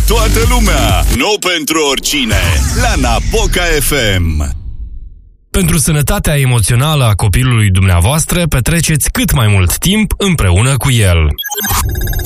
toată lumea, nu pentru oricine, la Napoca FM. Pentru sănătatea emoțională a copilului dumneavoastră, petreceți cât mai mult timp împreună cu el.